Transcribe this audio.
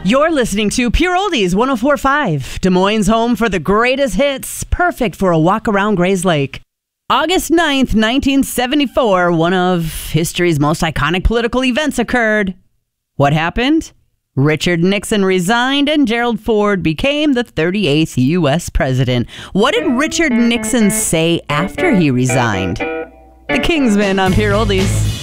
You're listening to Pure Oldies 104.5, Des Moines' home for the greatest hits, perfect for a walk around Gray's Lake. August 9th, 1974, one of history's most iconic political events occurred. What happened? Richard Nixon resigned and Gerald Ford became the 38th U.S. president. What did Richard Nixon say after he resigned? The Kingsmen on Pure Oldies.